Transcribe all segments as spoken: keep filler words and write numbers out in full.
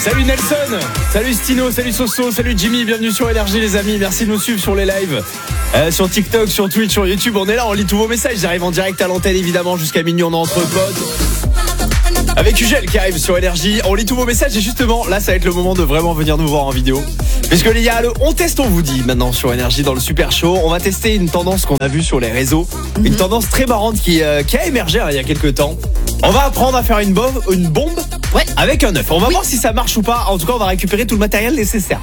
Salut Nelson, salut Stino, salut Soso, salut Jimmy, bienvenue sur Énergie les amis, merci de nous suivre sur les lives, euh, sur TikTok, sur Twitch, sur YouTube, on est là, on lit tous vos messages, j'arrive en direct à l'antenne évidemment jusqu'à minuit, on est entre potes. Avec Ugel qui arrive sur Énergie, on lit tous vos messages et justement là ça va être le moment de vraiment venir nous voir en vidéo. Puisque il y a le on teste on vous dit maintenant sur Énergie dans le Super Show, on va tester une tendance qu'on a vue sur les réseaux, mm-hmm. une tendance très marrante qui, euh, qui a émergé hein, il y a quelques temps. On va apprendre à faire une bombe, une bombe ouais. avec un œuf. On va oui. voir si ça marche ou pas. En tout cas, on va récupérer tout le matériel nécessaire.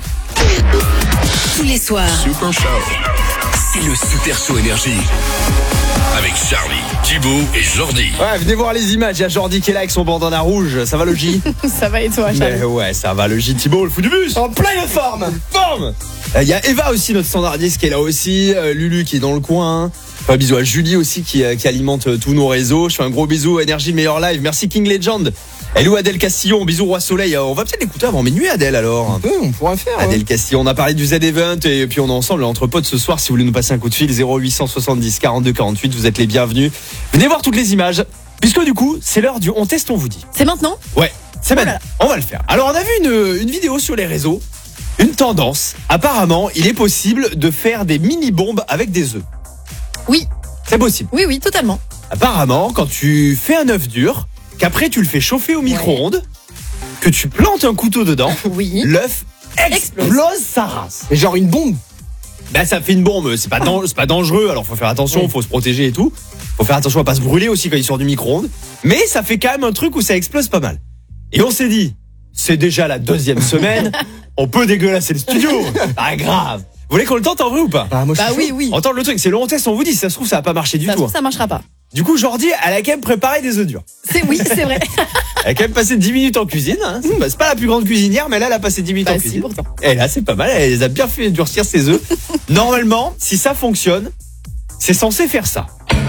Tous les soirs. Super Show. C'est le Super Show Énergie. Avec Charlie, Thibaut et Jordi. Ouais, venez voir les images. Il y a Jordi qui est là avec son bandana rouge. Ça va le J? Ça va et toi, Charlie? Mais ouais, ça va le J. Thibaut, le fou du bus. En pleine forme. Forme. Il y a Eva aussi, notre standardiste qui est là aussi. Euh, Lulu qui est dans le coin. Enfin, bisous à Julie aussi qui, euh, qui alimente euh, tous nos réseaux. Je fais un gros bisou à Énergie Meilleur Live. Merci King Legend. Hello Adèle Castillon, bisous Roi Soleil. On va peut-être l'écouter avant minuit Adèle alors. On peut, on pourra faire. Adèle ouais. Castillon, on a parlé du Z-Event et puis on est ensemble entre potes ce soir. Si vous voulez nous passer un coup de fil, zéro huit cent soixante-dix quarante-deux quarante-huit, vous êtes les bienvenus. Venez voir toutes les images. Puisque du coup, c'est l'heure du on teste, on vous dit. C'est maintenant? Ouais, c'est maintenant. On va le faire. Alors on a vu une, une vidéo sur les réseaux, une tendance. Apparemment, il est possible de faire des mini-bombes avec des œufs. Oui. C'est possible. Oui, oui, totalement. Apparemment, quand tu fais un œuf dur, qu'après tu le fais chauffer au micro-ondes, ouais. que tu plantes un couteau dedans, oui. l'œuf explose, explose sa race. Et genre une bombe. Ben ça fait une bombe, c'est pas, dan- c'est pas dangereux, alors faut faire attention, oui. faut se protéger et tout. Faut faire attention à pas se brûler aussi quand il sort du micro-ondes. Mais ça fait quand même un truc où ça explose pas mal. Et on s'est dit, c'est déjà la deuxième semaine, on peut dégueulasser le studio. Pas grave. Vous voulez qu'on le tente en vrai ou pas? Bah, moi, bah oui, oui. On tente le truc, c'est le on teste, on vous dit, si ça se trouve ça va pas marcher du ça tout. Se trouve, ça marchera pas. Du coup, Jordi, elle a quand même préparé des œufs durs. C'est oui, c'est vrai. Elle a quand même passé dix minutes en cuisine. Hein. C'est, bah, c'est pas la plus grande cuisinière, mais là, elle a passé dix minutes bah, en si, cuisine. Pourtant. Et là, c'est pas mal. Elle les a bien fait durcir ses œufs. Normalement, si ça fonctionne, c'est censé faire ça.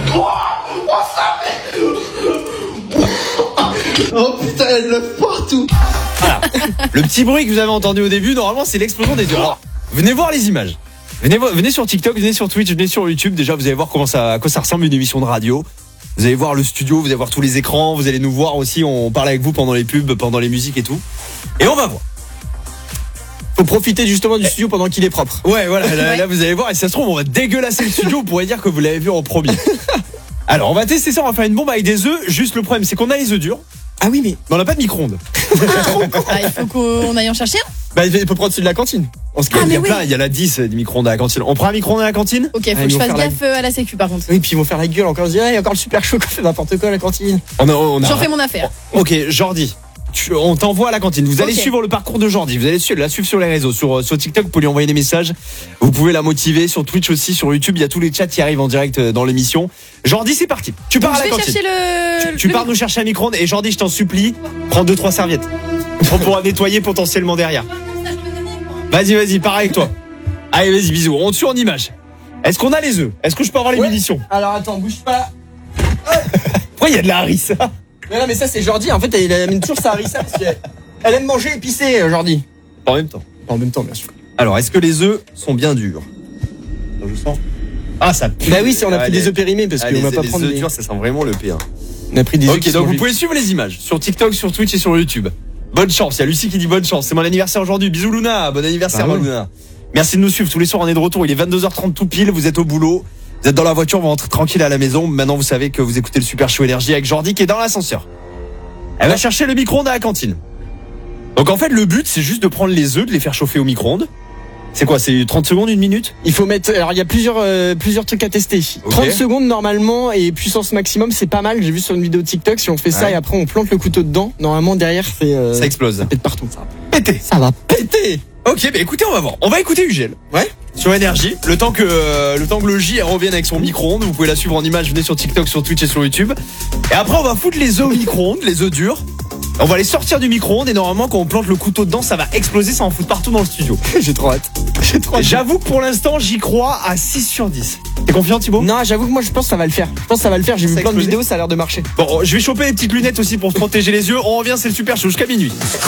Oh putain, elle l'œuf partout. Voilà. Le petit bruit que vous avez entendu au début, normalement, c'est l'explosion des œufs. Alors, venez voir les images. Venez, venez sur TikTok, venez sur Twitch, venez sur YouTube. Déjà, vous allez voir comment ça, à quoi ça ressemble une émission de radio. Vous allez voir le studio, vous allez voir tous les écrans, vous allez nous voir aussi. On parle avec vous pendant les pubs, pendant les musiques et tout. Et on va voir. Faut profiter justement du studio pendant qu'il est propre. Ouais, voilà. Là, là, vous allez voir. Et si ça se trouve, on va dégueulasser le studio. Vous pourrez dire que vous l'avez vu en premier. Alors, on va tester ça. On va faire une bombe avec des œufs. Juste le problème, c'est qu'on a les œufs durs. Ah oui, mais, mais on n'a pas de micro-ondes. Ah, il faut qu'on aille en chercher un. Bah, il peut prendre celui de la cantine. On se ah, il y a oui. plein, il y a la dix des micro-ondes à la cantine. On prend un micro-ondes à la cantine? Ok, faut ah, que je fasse gaffe la... à la sécu par contre. Oui, puis ils vont faire la gueule encore. Je dirais, il y a encore le super chaud qu'on fait n'importe quoi à la cantine. On a, on a... J'en fais mon affaire. Ok, Jordi. Tu, on t'envoie à la cantine. Vous allez okay. suivre le parcours de Jordi. Vous allez suivre, la suivre sur les réseaux. Sur, sur TikTok, vous pouvez lui envoyer des messages. Vous pouvez la motiver. Sur Twitch aussi, sur YouTube, il y a tous les chats qui arrivent en direct dans l'émission. Jordi, c'est parti. Tu pars Donc à la je vais cantine. Chercher le... Tu, tu le... pars nous chercher un micro-ondes. Et Jordi, je t'en supplie, prends deux trois serviettes. On pourra nettoyer potentiellement derrière. Vas-y, vas-y, pars avec toi. Allez, vas-y, bisous. On te suit en image. Est-ce qu'on a les œufs? Est-ce que je peux avoir les ouais. munitions? Alors attends, bouge pas. Pourquoi il y a de la harissa? Mais non, mais ça c'est Jordi. En fait, elle amène toujours sa harissa parce qu'elle elle aime manger épicé, Jordi. En même temps. En même temps, bien sûr. Alors, est-ce que les œufs sont bien durs? Je sens. Ah, ça pue. Bah oui, si on a pris des œufs périmés parce qu'on va pas prendre des œufs durs, ça sent vraiment le P un. On a pris des œufs. Ok, donc vous pouvez suivre les images sur TikTok, sur Twitch et sur YouTube. Bonne chance. Il y a Lucie qui dit bonne chance. C'est mon anniversaire aujourd'hui. Bisous Luna. Bon anniversaire, bah, ouais. Luna. Merci de nous suivre. Tous les soirs, on est de retour. Il est vingt-deux heures trente tout pile. Vous êtes au boulot. Vous êtes dans la voiture. Vous rentrez tranquille à la maison. Maintenant, vous savez que vous écoutez le Super Show Énergie avec Jordi qui est dans l'ascenseur. Elle va chercher le micro-ondes à la cantine. Donc en fait, le but, c'est juste de prendre les œufs, de les faire chauffer au micro-ondes. C'est quoi? C'est trente secondes, une minute? Il faut mettre. Alors il y a plusieurs euh, plusieurs trucs à tester. Okay. trente secondes normalement et puissance maximum, c'est pas mal. J'ai vu sur une vidéo TikTok, si on fait ça ouais. et après on plante le couteau dedans, normalement derrière c'est euh, ça explose. Ça pète partout. Ça va péter. Ça va péter. Ok, bah écoutez, on va voir. On va écouter Ugel. Ouais. Sur Énergie. Le temps que euh, le temps que le J revienne avec son micro-ondes, vous pouvez la suivre en image. Venez sur TikTok, sur Twitch et sur YouTube. Et après, on va foutre les œufs au micro-ondes, les œufs durs. On va les sortir du micro-ondes et normalement quand on plante le couteau dedans, ça va exploser, ça en fout partout dans le studio. J'ai trop hâte. J'ai trop hâte. J'avoue que pour l'instant, j'y crois à six sur dix. T'es confiant, Thibaut? Non, j'avoue que moi je pense que ça va le faire. Je pense que ça va le faire. J'ai vu plein de vidéos, ça a l'air de marcher. Bon, je vais choper les petites lunettes aussi pour se protéger les yeux. On revient, c'est le Super Show jusqu'à minuit.